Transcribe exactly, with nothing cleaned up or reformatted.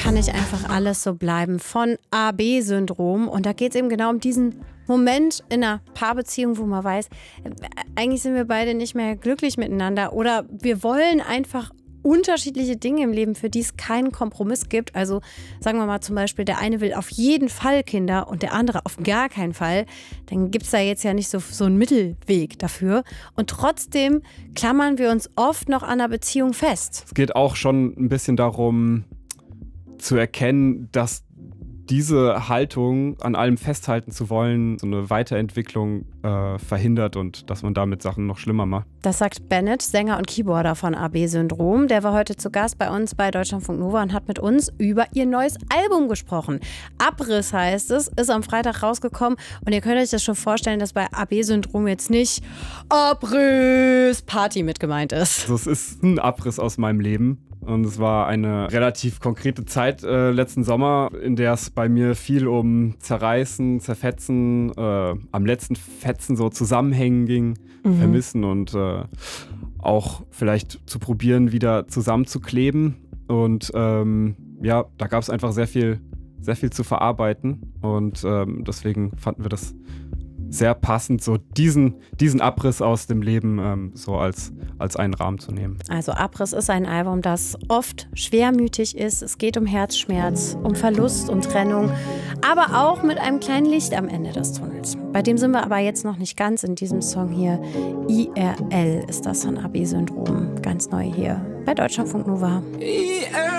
kann nicht einfach alles so bleiben von A B Syndrom. Und da geht es eben genau um diesen Moment in einer Paarbeziehung, wo man weiß, eigentlich sind wir beide nicht mehr glücklich miteinander oder wir wollen einfach unterschiedliche Dinge im Leben, für die es keinen Kompromiss gibt. Also sagen wir mal zum Beispiel, der eine will auf jeden Fall Kinder und der andere auf gar keinen Fall. Dann gibt es da jetzt ja nicht so, so einen Mittelweg dafür. Und trotzdem klammern wir uns oft noch an einer Beziehung fest. Es geht auch schon ein bisschen darum, zu erkennen, dass diese Haltung, an allem festhalten zu wollen, so eine Weiterentwicklung äh, verhindert und dass man damit Sachen noch schlimmer macht. Das sagt Bennett, Sänger und Keyboarder von A B Syndrom. Der war heute zu Gast bei uns bei Deutschlandfunk Nova und hat mit uns über ihr neues Album gesprochen. Abriss heißt es, ist am Freitag rausgekommen und ihr könnt euch das schon vorstellen, dass bei A B Syndrom jetzt nicht Abriss Party mit gemeint ist. Also es ist ein Abriss aus meinem Leben. Und es war eine relativ konkrete Zeit äh, letzten Sommer, in der es bei mir viel um Zerreißen, Zerfetzen, äh, am letzten Fetzen so zusammenhängen ging, mhm. vermissen und äh, auch vielleicht zu probieren, wieder zusammenzukleben. Und ähm, ja, da gab es einfach sehr viel, sehr viel zu verarbeiten. Und ähm, deswegen fanden wir das sehr passend, so diesen, diesen Abriss aus dem Leben ähm, so als, als einen Rahmen zu nehmen. Also Abriss ist ein Album, das oft schwermütig ist. Es geht um Herzschmerz, um Verlust, um Trennung, aber auch mit einem kleinen Licht am Ende des Tunnels. Bei dem sind wir aber jetzt noch nicht ganz in diesem Song hier. I R L ist das von A B Syndrom. Ganz neu hier bei Deutschlandfunk Nova.